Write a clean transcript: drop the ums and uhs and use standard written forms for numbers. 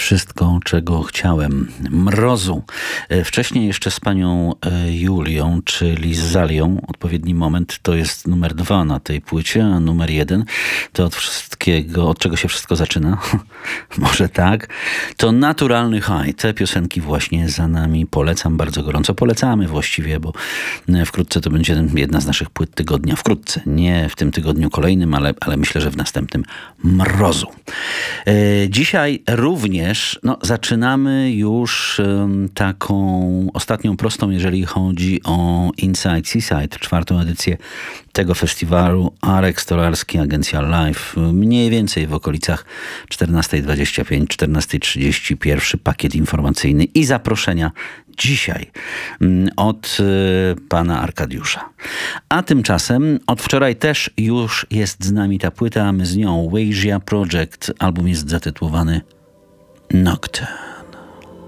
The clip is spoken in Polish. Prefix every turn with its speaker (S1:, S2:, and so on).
S1: Wszystko, czego chciałem. Mrozu. Wcześniej jeszcze z panią Julią, czyli z Zalią. Odpowiedni moment to jest numer 2 na tej płycie, a numer 1 to od wszystkiego, od czego się wszystko zaczyna. Może tak. To Naturalny High. Te piosenki właśnie za nami. Polecam bardzo gorąco. Polecamy właściwie, bo wkrótce to będzie jedna z naszych płyt tygodnia. Wkrótce. Nie w tym tygodniu kolejnym, ale myślę, że w następnym. Mrozu. Dzisiaj również zaczynamy już taką ostatnią prostą, jeżeli chodzi o Inside Seaside, 4. edycję tego festiwalu. Arek Stolarski, Agencja Live, mniej więcej w okolicach 14:25, 14:30 pierwszy pakiet informacyjny i zaproszenia dzisiaj od pana Arkadiusza. A tymczasem od wczoraj też już jest z nami ta płyta, a my z nią. Wasia Project. Album jest zatytułowany Nocte.